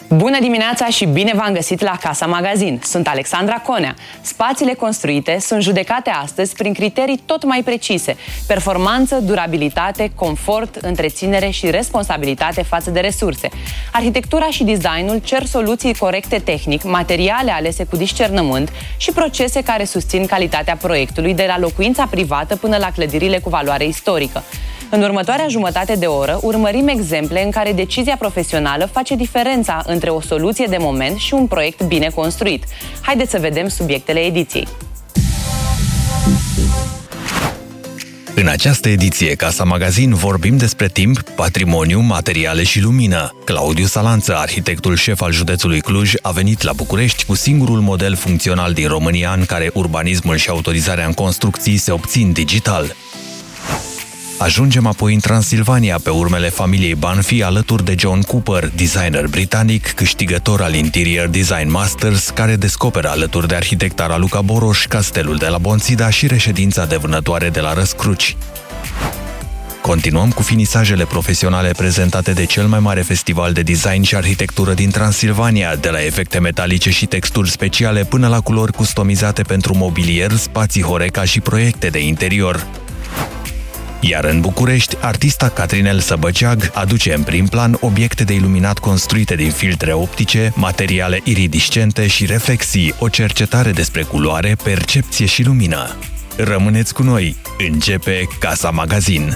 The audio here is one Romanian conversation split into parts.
Bună dimineața și bine v-am găsit la Casa Magazin. Sunt Alexandra Conea. Spațiile construite sunt judecate astăzi prin criterii tot mai precise: performanță, durabilitate, confort, întreținere și responsabilitate față de resurse. Arhitectura și designul cer soluții corecte tehnic, materiale alese cu discernământ și procese care susțin calitatea proiectului, de la locuința privată până la clădirile cu valoare istorică. În următoarea jumătate de oră urmărim exemple în care decizia profesională face diferența între o soluție de moment și un proiect bine construit. Haideți să vedem subiectele ediției. În această ediție Casa Magazin vorbim despre timp, patrimoniu, materiale și lumină. Claudiu Salanță, arhitectul șef al județului Cluj, a venit la București cu singurul model funcțional din România în care urbanismul și autorizarea în construcții se obțin digital. Ajungem apoi în Transilvania, pe urmele familiei Banfi, alături de John Cooper, designer britanic, câștigător al Interior Design Masters, care descoperă alături de arhitecta Raluca Boroș castelul de la Bonțida și reședința de vânătoare de la Răscruci. Continuăm cu finisajele profesionale prezentate de cel mai mare festival de design și arhitectură din Transilvania, de la efecte metalice și texturi speciale până la culori customizate pentru mobilier, spații Horeca și proiecte de interior. Iar în București, artista Catrinel Săbăceag aduce în prim plan obiecte de iluminat construite din filtre optice, materiale iridiscente și reflexii, o cercetare despre culoare, percepție și lumină. Rămâneți cu noi! Începe Casa Magazin!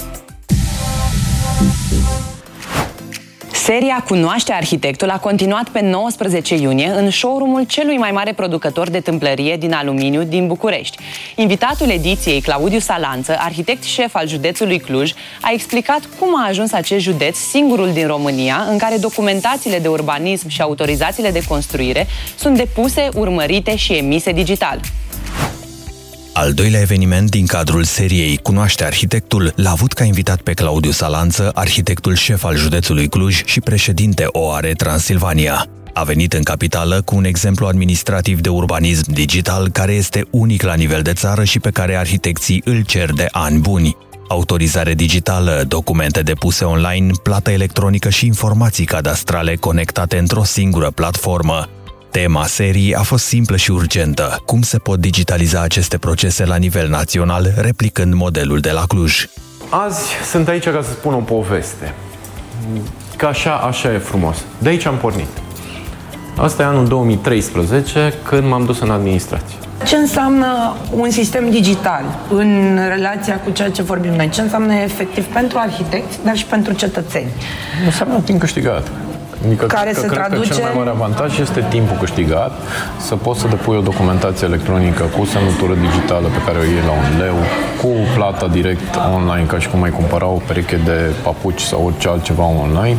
Seria Cunoaște Arhitectul a continuat pe 19 iunie în showroom-ul celui mai mare producător de tâmplărie din aluminiu din București. Invitatul ediției, Claudiu Salanță, arhitect șef al județului Cluj, a explicat cum a ajuns acest județ, singurul din România, în care documentațiile de urbanism și autorizațiile de construire sunt depuse, urmărite și emise digital. Al doilea eveniment din cadrul seriei Cunoaște Arhitectul l-a avut ca invitat pe Claudiu Salanță, arhitectul șef al județului Cluj și președinte OARE Transilvania. A venit în capitală cu un exemplu administrativ de urbanism digital care este unic la nivel de țară și pe care arhitecții îl cer de ani buni. Autorizare digitală, documente depuse online, plată electronică și informații cadastrale conectate într-o singură platformă. Tema serii a fost simplă și urgentă: cum se pot digitaliza aceste procese la nivel național, replicând modelul de la Cluj. Azi sunt aici ca să spun o poveste. Că așa e frumos. De aici am pornit. Asta e anul 2013, când m-am dus în administrație. Ce înseamnă un sistem digital în relația cu ceea ce vorbim noi? Ce înseamnă efectiv pentru arhitecți, dar și pentru cetățeni? Înseamnă timp câștigat. Adică care se traduce... că cel mai mare avantaj este timpul câștigat, să poți să depui o documentație electronică cu semnătură digitală pe care o iei la un leu, cu plata direct online, ca și cum ai cumpăra o pereche de papuci sau orice altceva online.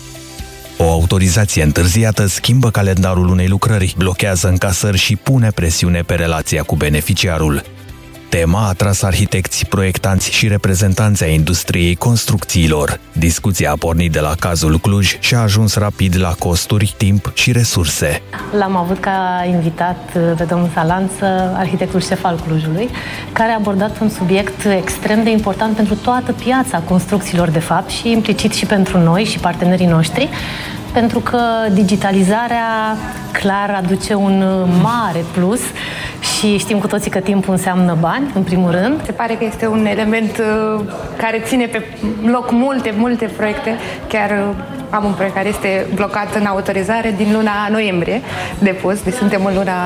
O autorizație întârziată schimbă calendarul unei lucrări, blochează încasări și pune presiune pe relația cu beneficiarul. Tema a atras arhitecți, proiectanți și reprezentanți ai industriei construcțiilor. Discuția a pornit de la cazul Cluj și a ajuns rapid la costuri, timp și resurse. L-am avut ca invitat pe domnul Salanță, arhitectul șef al Clujului, care a abordat un subiect extrem de important pentru toată piața construcțiilor, de fapt, și implicit și pentru noi și partenerii noștri, pentru că digitalizarea clar aduce un mare plus și știm cu toții că timpul înseamnă bani, în primul rând. Se pare că este un element care ține pe loc multe proiecte. Chiar am un proiect care este blocat în autorizare din luna noiembrie depus, deci suntem în luna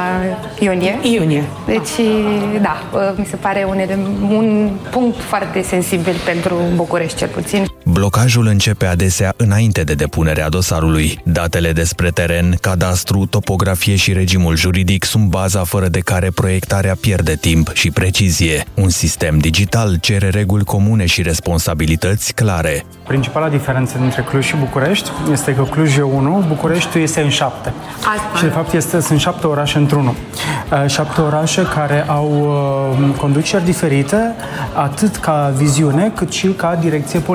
iunie. Deci, da, mi se pare un punct foarte sensibil pentru București, cel puțin. Blocajul începe adesea înainte de depunerea dosarului. Datele despre teren, cadastru, topografie și regimul juridic sunt baza fără de care proiectarea pierde timp și precizie. Un sistem digital cere reguli comune și responsabilități clare. Principala diferență dintre Cluj și București este că Cluj e 1, București este în 7. Și de fapt sunt 7 orașe într-unul. 7 orașe care au conduceri diferite, atât ca viziune, cât și ca direcție politică.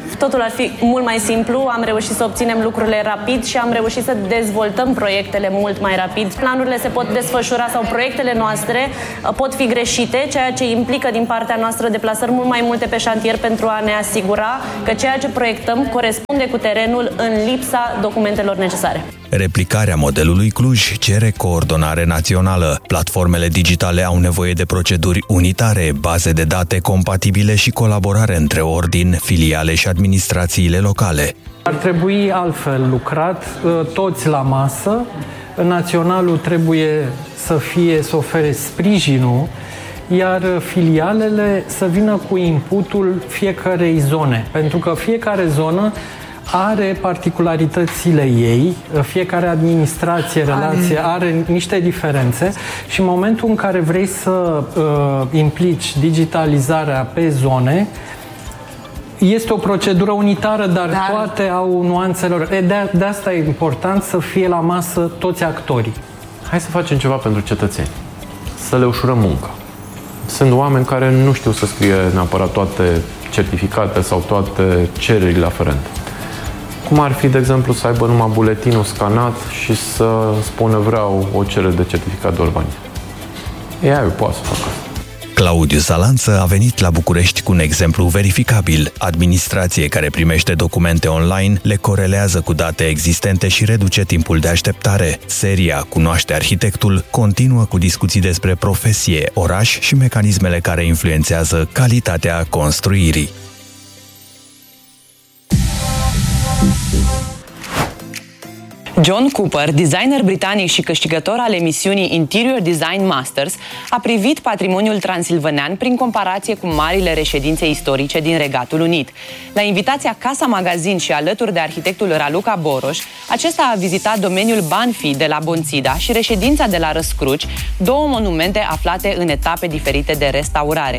Totul ar fi mult mai simplu, am reușit să obținem lucrurile rapid și am reușit să dezvoltăm proiectele mult mai rapid. Planurile se pot desfășura sau proiectele noastre pot fi greșite, ceea ce implică din partea noastră deplasări mult mai multe pe șantier pentru a ne asigura că ceea ce proiectăm corespunde cu terenul în lipsa documentelor necesare. Replicarea modelului Cluj cere coordonare națională. Platformele digitale au nevoie de proceduri unitare, baze de date compatibile și colaborare între ordin, filiale și administrațiile locale. Ar trebui altfel lucrat, toți la masă. Naționalul trebuie să ofere sprijinul, iar filialele să vină cu inputul fiecarei zone. Pentru că fiecare zonă are particularitățile ei, fiecare administrație, relație are niște diferențe și în momentul în care vrei să implici digitalizarea pe zone, este o procedură unitară, dar toate au nuanțelor. De asta e important să fie la masă toți actorii. Hai să facem ceva pentru cetățeni, să le ușurăm munca. Sunt oameni care nu știu să scrie neapărat toate certificate sau toate cererile aferente. Cum ar fi, de exemplu, să aibă numai buletinul scanat și să spună vreau o cerere de certificat de urbanism. Ei poate să facă asta. Claudiu Salanță a venit la București cu un exemplu verificabil. Administrație care primește documente online, le corelează cu date existente și reduce timpul de așteptare. Seria Cunoaște arhitectul continuă cu discuții despre profesie, oraș și mecanismele care influențează calitatea construirii. John Cooper, designer britanic și câștigător al emisiunii Interior Design Masters, a privit patrimoniul transilvanean prin comparație cu marile reședințe istorice din Regatul Unit. La invitația Casa Magazin și alături de arhitectul Raluca Boroș, acesta a vizitat domeniul Banfi de la Bonțida și reședința de la Răscruci, două monumente aflate în etape diferite de restaurare.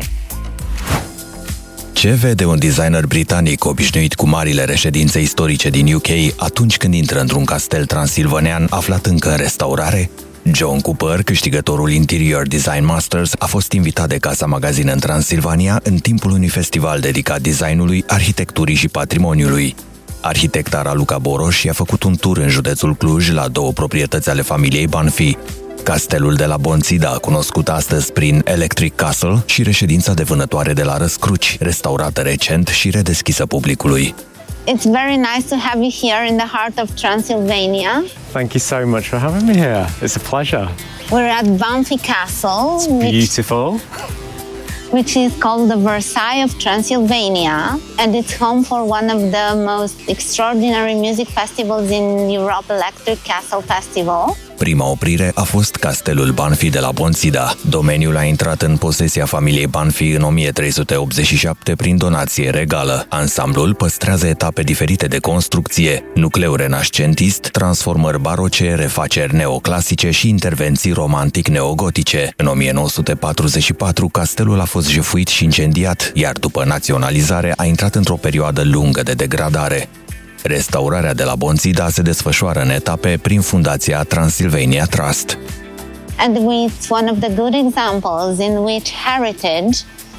Ce vede un designer britanic obișnuit cu marile reședințe istorice din UK atunci când intră într-un castel transilvanean aflat încă în restaurare? John Cooper, câștigătorul Interior Design Masters, a fost invitat de Casa Magazin în Transilvania în timpul unui festival dedicat designului, arhitecturii și patrimoniului. Arhitecta Raluca Boroș i-a făcut un tur în județul Cluj la două proprietăți ale familiei Banfi. Castelul de la Bonțida, cunoscut astăzi prin Electric Castle, și reședința de vânătoare de la Răscruci, restaurată recent și redeschisă publicului. It's very nice to have you here in the heart of Transylvania. Thank you so much for having me here. It's a pleasure. We're at Banfi Castle. It's beautiful. Which is called the Versailles of Transylvania, and it's home for one of the most extraordinary music festivals in Europe, Electric Castle Festival. Prima oprire a fost castelul Banfi de la Bonțida. Domeniul a intrat în posesia familiei Banfi în 1387 prin donație regală. Ansamblul păstrează etape diferite de construcție, nucleu renascentist, transformări baroce, refaceri neoclasice și intervenții romantic-neogotice. În 1944, castelul a fost jefuit și incendiat, iar după naționalizare a intrat într-o perioadă lungă de degradare. Restaurarea de la Bonțida se desfășoară în etape prin fundația Transylvania Trust. And it's one of the good examples in which heritage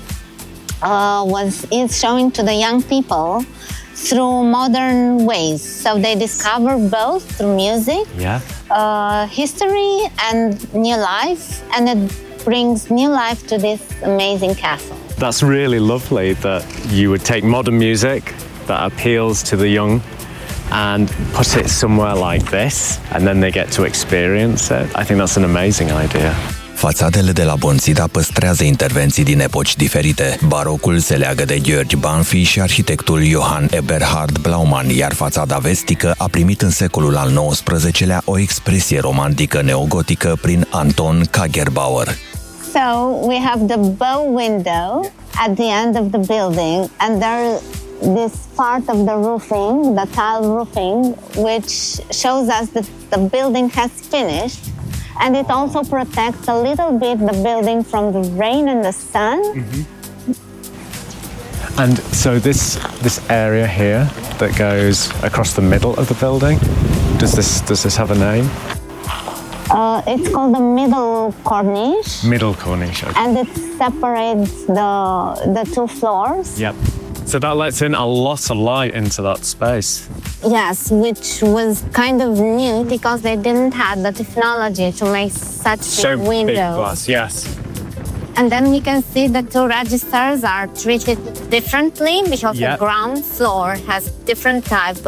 is showing to the young people through modern ways. So they discover both through music, history and new life, and it brings new life to this amazing castle. That's really lovely that you would take modern music that appeals to the young and put it somewhere like this, and then they get to experience it. I think that's an amazing idea. Fațadele de la Bonțida păstrează intervenții din epoci diferite. Barocul se leagă de George Banfi și arhitectul Johann Eberhard Blaumann, iar fațada vestică a primit în secolul al XIX-lea o expresie romantică neogotică prin Anton Kagerbauer. So we have the bow window at the end of the building, and there this part of the roofing, the tile roofing, which shows us that the building has finished, and it also protects a little bit the building from the rain and the sun. Mm-hmm. And so this area here that goes across the middle of the building, does this have a name? It's called the middle corniche. Middle corniche. Okay. And it separates the two floors. Yep. So that lets in a lot of light into that space. Yes, which was kind of new because they didn't have the technology to make such big windows. Big glass, yes. And then we can see the two registers are treated differently because the ground floor has different type